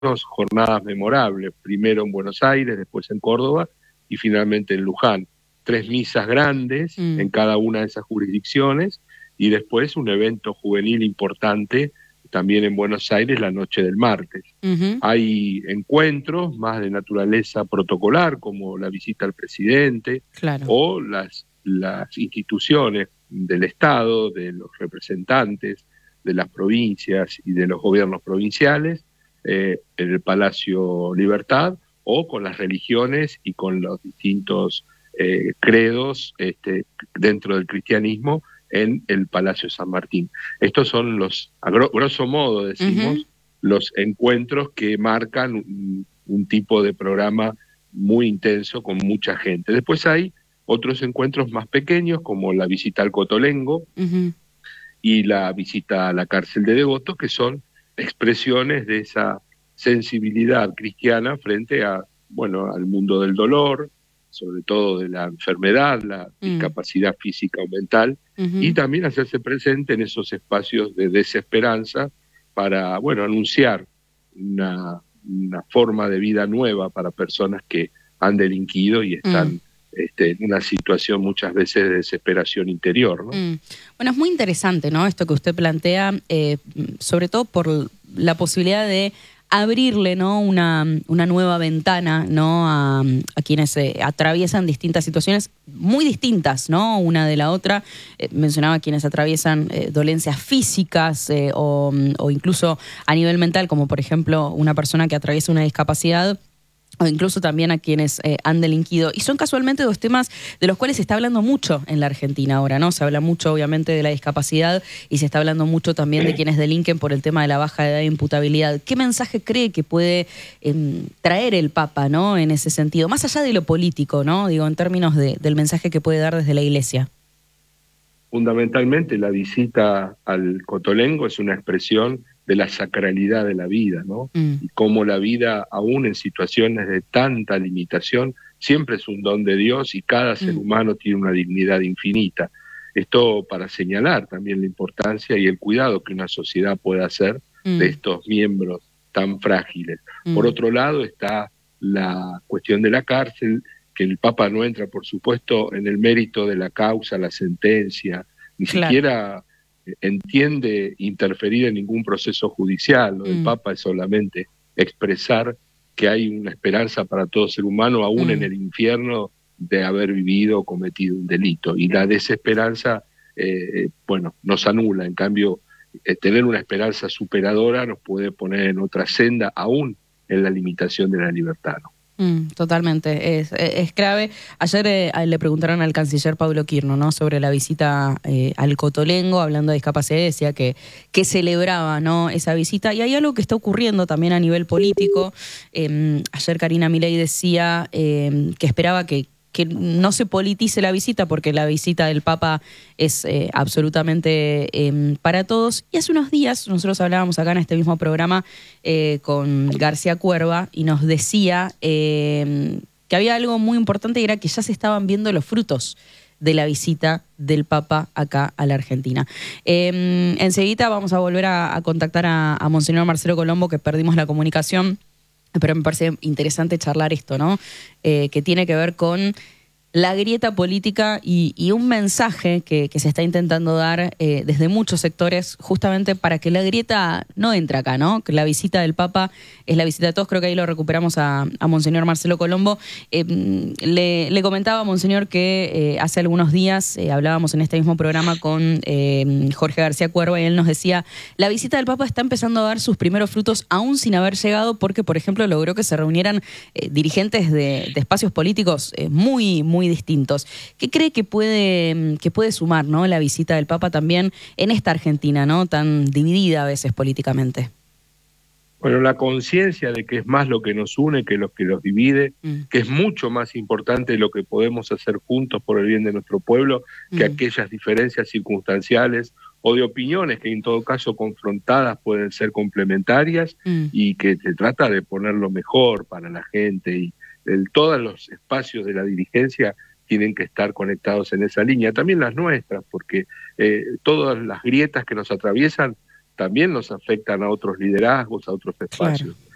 jornadas memorables, primero en Buenos Aires, después en Córdoba y finalmente en Luján. 3 misas grandes en cada una de esas jurisdicciones y después un evento juvenil importante también en Buenos Aires la noche del martes. Hay encuentros más de naturaleza protocolar, como la visita al presidente, o las instituciones del Estado, de los representantes de las provincias y de los gobiernos provinciales, en el Palacio Libertad, o con las religiones y con los distintos credos dentro del cristianismo en el Palacio San Martín. Estos son los, a grosso modo decimos, los encuentros que marcan un tipo de programa muy intenso con mucha gente. Después hay otros encuentros más pequeños, como la visita al Cotolengo y la visita a la cárcel de Devotos, que son expresiones de esa sensibilidad cristiana frente a, bueno, al mundo del dolor, sobre todo de la enfermedad, la discapacidad física o mental, y también hacerse presente en esos espacios de desesperanza para, bueno, anunciar una forma de vida nueva para personas que han delinquido y están en una situación muchas veces de desesperación interior, ¿no? Bueno, es muy interesante, ¿no?, esto que usted plantea, sobre todo por la posibilidad de abrirle, ¿no?, una nueva ventana, ¿no?, a quienes atraviesan distintas situaciones muy distintas, ¿no?, una de la otra. Mencionaba quienes atraviesan dolencias físicas o incluso a nivel mental, como por ejemplo una persona que atraviesa una discapacidad, o incluso también a quienes han delinquido. Y son casualmente dos temas de los cuales se está hablando mucho en la Argentina ahora, ¿no? Se habla mucho, obviamente, de la discapacidad y se está hablando mucho también de quienes delinquen por el tema de la baja edad de imputabilidad. ¿Qué mensaje cree que puede traer el Papa, ¿no?, en ese sentido? Más allá de lo político, ¿no?, digo, en términos del mensaje que puede dar desde la Iglesia. Fundamentalmente la visita al Cotolengo es una expresión de la sacralidad de la vida, ¿no? Y cómo la vida, aún en situaciones de tanta limitación, siempre es un don de Dios y cada ser humano tiene una dignidad infinita. Esto para señalar también la importancia y el cuidado que una sociedad puede hacer de estos miembros tan frágiles. Por otro lado está la cuestión de la cárcel, que el Papa no entra, por supuesto, en el mérito de la causa, la sentencia, ni siquiera entiende interferir en ningún proceso judicial. Lo del Papa es solamente expresar que hay una esperanza para todo ser humano, aún en el infierno, de haber vivido o cometido un delito. Y la desesperanza, bueno, nos anula. En cambio, tener una esperanza superadora nos puede poner en otra senda, aún en la limitación de la libertad, ¿no? Totalmente, es clave. Ayer le preguntaron al canciller Pablo Quirno, ¿no?, sobre la visita al Cotolengo, hablando de discapacidad, y decía que celebraba, ¿no?, esa visita. Y hay algo que está ocurriendo también a nivel político. Ayer Karina Milei decía que esperaba que no se politice la visita, porque la visita del Papa es absolutamente para todos. Y hace unos días nosotros hablábamos acá en este mismo programa con García Cuerva y nos decía que había algo muy importante, y era que ya se estaban viendo los frutos de la visita del Papa acá a la Argentina. Enseguida vamos a volver a contactar a Monseñor Marcelo Colombo, que perdimos la comunicación. Pero me parece interesante charlar esto, ¿no? Que tiene que ver con la grieta política y un mensaje que se está intentando dar desde muchos sectores, justamente para que la grieta no entre acá, ¿no? Que la visita del Papa es la visita de todos. Creo que ahí lo recuperamos a Monseñor Marcelo Colombo. Le comentaba a Monseñor que hace algunos días hablábamos en este mismo programa con Jorge García Cuerva, y él nos decía: la visita del Papa está empezando a dar sus primeros frutos, aún sin haber llegado, porque, por ejemplo, logró que se reunieran dirigentes de espacios políticos muy distintos. ¿Qué cree que puede sumar, ¿no?, la visita del Papa también en esta Argentina, ¿no?, tan dividida a veces políticamente? Bueno, la conciencia de que es más lo que nos une que lo que nos divide, que es mucho más importante lo que podemos hacer juntos por el bien de nuestro pueblo que aquellas diferencias circunstanciales o de opiniones que en todo caso confrontadas pueden ser complementarias, y que se trata de poner lo mejor para la gente, y todos los espacios de la dirigencia tienen que estar conectados en esa línea, también las nuestras, porque todas las grietas que nos atraviesan también nos afectan a otros liderazgos, a otros espacios. Claro.